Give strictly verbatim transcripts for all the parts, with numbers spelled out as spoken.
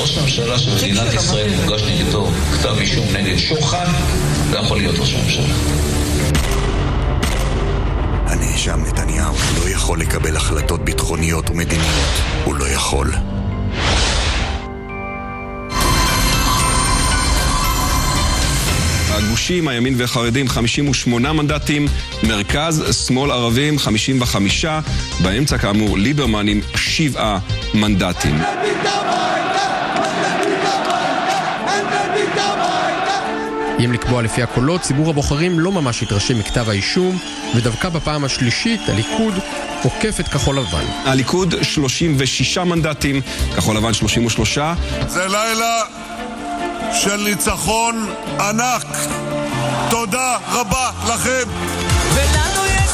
ראש הממשלה של מדינת ישראל מוגש נגדו כתב אישום נגד שוחד, לא יכול להיות ראש הממשלה. הנאשם נתניהו לא יכול לקבל החלטות ביטחוניות ומדיניות. הוא לא יכול. הגושים, הימין והחרדים, חמישים ושמונה מנדטים, מרכז, שמאל ערבים, חמישים וחמישה, באמצע כאמור ליברמן עם שבעה מנדטים. אם לקבוע לפי הקולות, ציבור הבוחרים לא ממש התרשם מכתב האישום, ודווקא בפעם השלישית הליכוד עוקף את כחול לבן. הליכוד שלושים ושישה מנדטים, כחול לבן שלושים ושלושה. זה לילה של ניצחון ענק. תודה רבה לכם. ולנו יש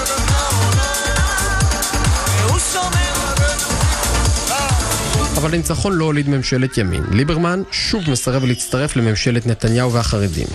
והוא שומר. אבל הניצחון לא הוליד ממשלת ימין. ליברמן שוב מסרב להצטרף לממשלת נתניהו והחרדים.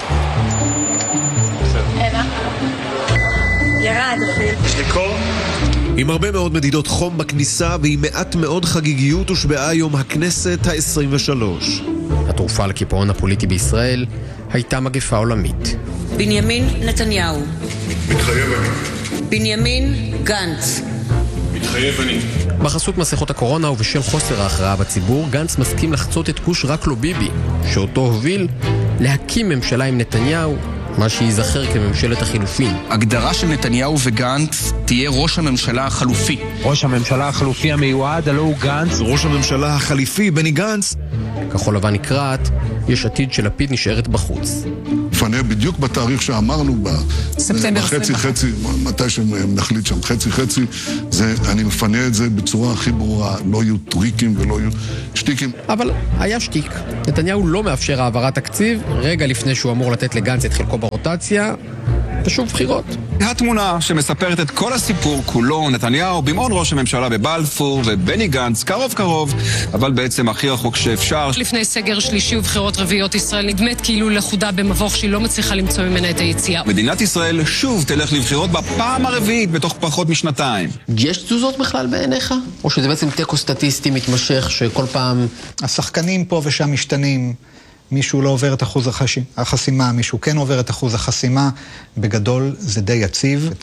ירד אפילו. יש לי קור? עם הרבה מאוד מדידות חום בכניסה ועם מעט מאוד חגיגיות הושבעה היום הכנסת ה-עשרים ושלוש. התרופה לקיפאון הפוליטי בישראל הייתה מגפה עולמית. בנימין נתניהו. מתחייב אני. בנימין גנץ. מתחייב אני. בחסות מסכות הקורונה ובשל חוסר ההכרעה בציבור, גנץ מסכים לחצות את גוש רק לא ביבי, שאותו הוביל להקים ממשלה עם נתניהו, מה שייזכר כממשלת החילופין. הגדרה של נתניהו וגנץ תהיה ראש הממשלה החלופי. ראש הממשלה החלופי המיועד, הלא הוא גנץ. ראש הממשלה החליפי, בני גנץ. כחול לבן נקראת, יש עתיד שלפיד נשארת בחוץ. מפנה בדיוק בתאריך שאמרנו בה. ספטמבר חצי חצי, מתי שנחליט שם חצי חצי, זה, אני מפנה את זה בצורה הכי ברורה, לא יהיו טריקים ולא יהיו שטיקים. אבל היה שטיק. נתניהו לא מאפשר העברת תקציב, רגע לפני שהוא אמור לתת לגנץ את חלקו ברוטציה, ושוב בחירות. התמונה שמספרת את כל הסיפור כולו, נתניהו במעון ראש הממשלה בבלפור ובני גנץ קרוב קרוב, אבל בעצם הכי רחוק שאפשר. לפני סגר שלישי ובחירות רביעיות, ישראל נדמת כאילו לכודה במבוך שהיא לא מצליחה למצוא ממנה את היציאה. מדינת ישראל שוב תלך לבחירות בפעם הרביעית בתוך פחות משנתיים. יש תזוזות בכלל בעיניך? או שזה בעצם טקו סטטיסטי מתמשך שכל פעם... השחקנים פה ושם משתנים. מישהו לא עובר את אחוז החסימה, מישהו כן עובר את אחוז החסימה. בגדול זה די יציב.